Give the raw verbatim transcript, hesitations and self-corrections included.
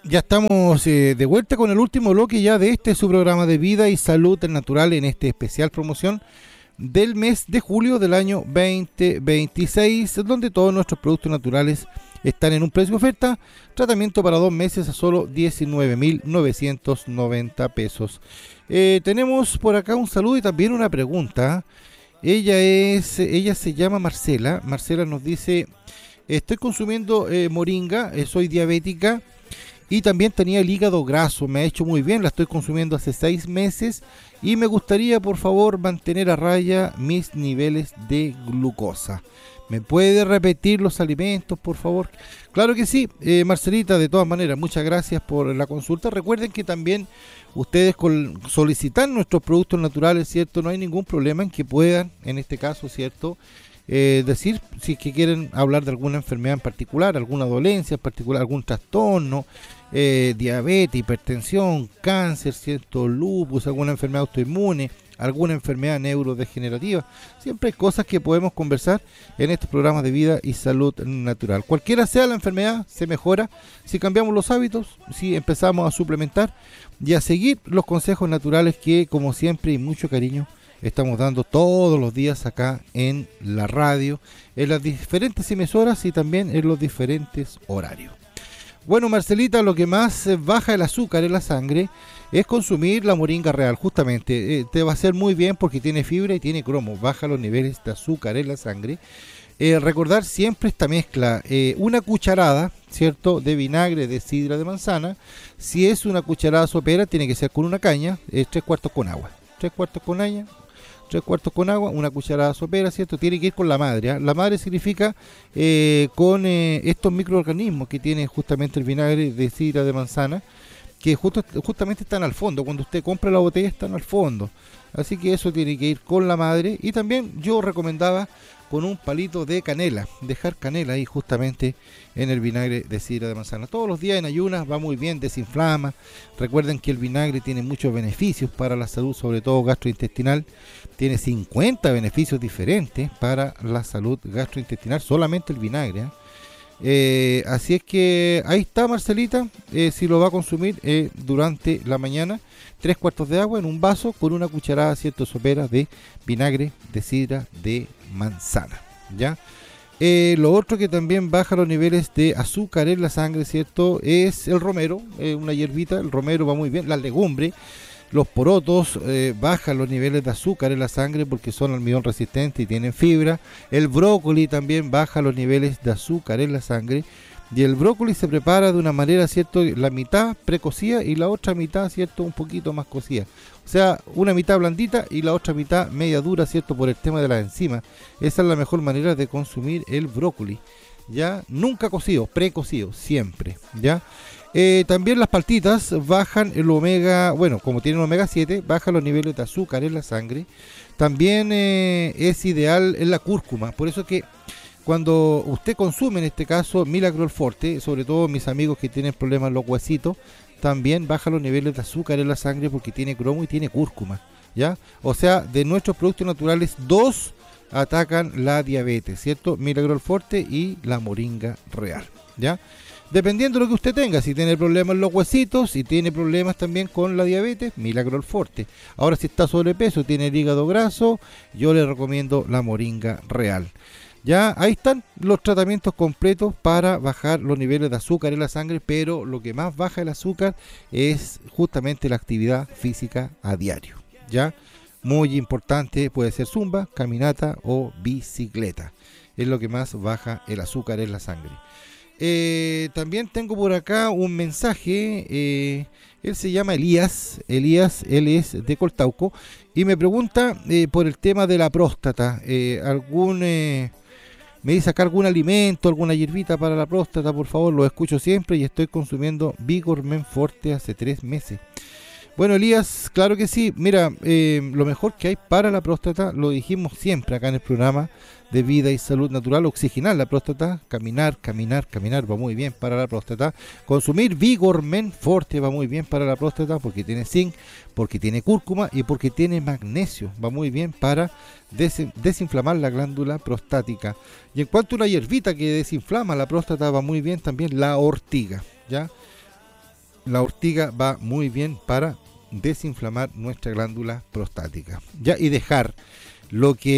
Ya estamos eh, de vuelta con el último bloque ya de este su programa de vida y salud natural en este especial promoción del mes de julio del año veinte veintiséis, donde todos nuestros productos naturales están en un precio de oferta. Tratamiento para dos meses a solo diecinueve mil novecientos noventa pesos. Eh, tenemos por acá un saludo y también una pregunta. Ella es, ella se llama Marcela. Marcela nos dice: estoy consumiendo eh, moringa, eh, soy diabética y también tenía el hígado graso, me ha hecho muy bien, la estoy consumiendo hace seis meses y me gustaría por favor mantener a raya mis niveles de glucosa. ¿Me puede repetir los alimentos, por favor? Claro que sí, eh, Marcelita, de todas maneras, muchas gracias por la consulta. Recuerden que también ustedes con solicitar nuestros productos naturales, ¿cierto? No hay ningún problema en que puedan, en este caso, ¿cierto?, Eh, decir si es que quieren hablar de alguna enfermedad en particular, alguna dolencia en particular, algún trastorno, eh, diabetes, hipertensión, cáncer, cierto, lupus, alguna enfermedad autoinmune, alguna enfermedad neurodegenerativa. Siempre hay cosas que podemos conversar en estos programas de vida y salud natural. Cualquiera sea la enfermedad, se mejora si cambiamos los hábitos, si empezamos a suplementar y a seguir los consejos naturales que, como siempre y mucho cariño, estamos dando todos los días acá en la radio, en las diferentes emisoras y también en los diferentes horarios. Bueno, Marcelita, lo que más baja el azúcar en la sangre es consumir la moringa real, justamente. Eh, te va a hacer muy bien porque tiene fibra y tiene cromo, baja los niveles de azúcar en la sangre. Eh, recordar siempre esta mezcla, eh, una cucharada, ¿cierto?, de vinagre de sidra de manzana. Si es una cucharada sopera, tiene que ser con una caña, eh, tres cuartos con agua. Tres cuartos con agua. Tres cuartos con agua, una cucharada sopera, ¿cierto? Tiene que ir con la madre, ¿eh? La madre significa eh, con eh, estos microorganismos que tiene justamente el vinagre de sidra de manzana, que justo, justamente están al fondo. Cuando usted compra la botella están al fondo. Así que eso tiene que ir con la madre. Y también yo recomendaba con un palito de canela, dejar canela ahí justamente en el vinagre de sidra de manzana. Todos los días en ayunas va muy bien, desinflama. Recuerden que el vinagre tiene muchos beneficios para la salud, sobre todo gastrointestinal. Tiene cincuenta beneficios diferentes para la salud gastrointestinal, solamente el vinagre, ¿eh? Eh, así es que ahí está, Marcelita, eh, si lo va a consumir eh, durante la mañana, tres cuartos de agua en un vaso con una cucharada, cierto, sopera de vinagre de sidra de manzana, ¿ya? Eh, lo otro que también baja los niveles de azúcar en la sangre, cierto, es el romero, eh, una hierbita. El romero va muy bien, las legumbres. Los porotos eh, bajan los niveles de azúcar en la sangre porque son almidón resistente y tienen fibra. El brócoli también baja los niveles de azúcar en la sangre. Y el brócoli se prepara de una manera, ¿cierto?, la mitad precocida y la otra mitad, ¿cierto?, un poquito más cocida. O sea, una mitad blandita y la otra mitad media dura, ¿cierto?, por el tema de las enzimas. Esa es la mejor manera de consumir el brócoli, ¿ya? Nunca cocido, precocido, siempre, ¿ya? Eh, también las paltitas bajan el omega, bueno, como tienen omega siete, bajan los niveles de azúcar en la sangre. También eh, es ideal en la cúrcuma, por eso que cuando usted consume, en este caso, Milagrol Forte, sobre todo mis amigos que tienen problemas en los huesitos, también baja los niveles de azúcar en la sangre porque tiene cromo y tiene cúrcuma, ¿ya? O sea, de nuestros productos naturales, dos atacan la diabetes, ¿cierto? Milagrol Forte y la moringa real, ¿ya? Dependiendo de lo que usted tenga, si tiene problemas en los huesitos, si tiene problemas también con la diabetes, Milagrol Forte. Ahora, si está sobrepeso, tiene el hígado graso, yo le recomiendo la moringa real. Ya ahí están los tratamientos completos para bajar los niveles de azúcar en la sangre, pero lo que más baja el azúcar es justamente la actividad física a diario, ¿ya? Muy importante, puede ser zumba, caminata o bicicleta. Es lo que más baja el azúcar en la sangre. Eh, también tengo por acá un mensaje. Eh, él se llama Elías. Elías, él es de Coltauco. Y me pregunta eh, por el tema de la próstata. Eh, algún... Eh, me dice acá algún alimento, alguna hierbita para la próstata, por favor. Lo escucho siempre y estoy consumiendo Vigor Men Forte hace tres meses. Bueno, Elías, claro que sí. Mira, eh, lo mejor que hay para la próstata, lo dijimos siempre acá en el programa de vida y salud natural, oxigenar la próstata, caminar, caminar, caminar, va muy bien para la próstata. Consumir Vigor Men Forte va muy bien para la próstata porque tiene zinc, porque tiene cúrcuma y porque tiene magnesio. Va muy bien para des desinflamar la glándula prostática. Y en cuanto a una hierbita que desinflama la próstata, va muy bien también la ortiga, ¿ya? la ortiga va muy bien para desinflamar nuestra glándula prostática. Ya, y dejar lo que